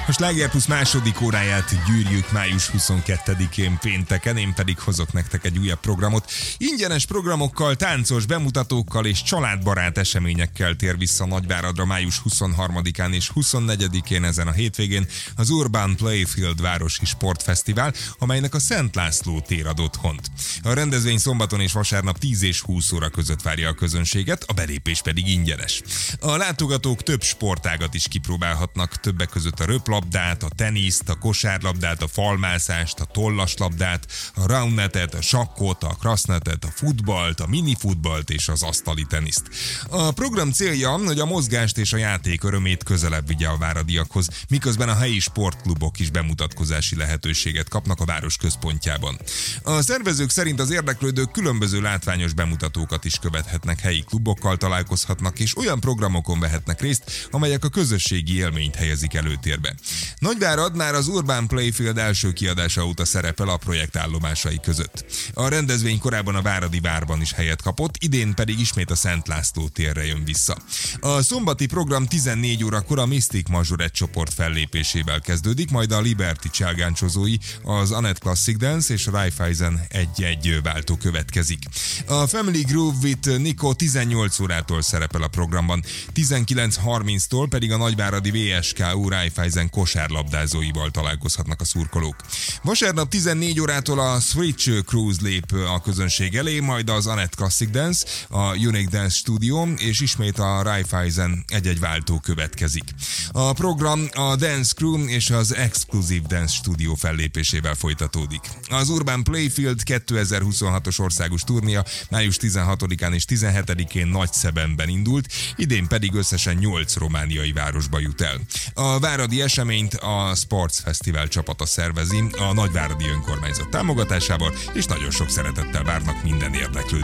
A Sláger Plusz második óráját gyűrjük május 22-én pénteken, én pedig hozok nektek egy újabb programot. Ingyenes programokkal, táncos bemutatókkal és családbarát eseményekkel tér vissza Nagyváradra május 23-án és 24-én ezen a hétvégén az Urban Playfield városi sportfesztivál, amelynek a Szent László tér ad otthont. A rendezvény szombaton és vasárnap 10 és 20 óra között várja a közönséget, a belépés pedig ingyenes. A látogatók több sportágat is kipróbálhatnak, többek között a röplabdát, a teniszt, a kosárlabdát, a falmászást, a tollaslabdát, a roundnetet, a sakkot, a krasznetet, a futballt, a minifutballt és az asztali teniszt. A program célja, hogy a mozgást és a játék örömét közelebb vigye a váradiakhoz, miközben a helyi sportklubok is bemutatkozási lehetőséget kapnak a város központjában. A szervezők szerint az érdeklődők különböző látványos bemutatókat is követhetnek, helyi klubokkal találkozhatnak és olyan programokon vehetnek részt, amelyek a közösségi élményt helyezik előtérbe. Nagyvárad már az Urban Playfield első kiadása óta szerepel a projekt állomásai között. A rendezvény korábban a Váradi Várban is helyet kapott, idén pedig ismét a Szent László térre jön vissza. A szombati program 14 órakor a Mystic Majorette csoport fellépésével kezdődik, majd a Liberty cselgáncsozói, az Annette Classic Dance és a Raiffeisen 1-1 váltó következik. A Family Groove with Nico 18 órától szerepel a programban, 19:30-tól pedig a nagyváradi VSKU Raiffeisen kosárlabdázóival találkozhatnak a szurkolók. Vasárnap 14 órától a Switch Cruise lép a közönség elé, majd az Annette Classic Dance, a Unique Dance Studio és ismét a Raiffeisen 1-1 váltó következik. A program a Dance Crew és az Exclusive Dance Studio fellépésével folytatódik. Az Urban Playfield 2026-os országos turnéja május 16-án és 17-én Nagyszebenben indult, idén pedig összesen 8 romániai városba jut el. A váradi eseményt a Sports Festival csapata szervezi a nagyváradi önkormányzat támogatásával, és nagyon sok szeretettel várnak minden érdeklődőt.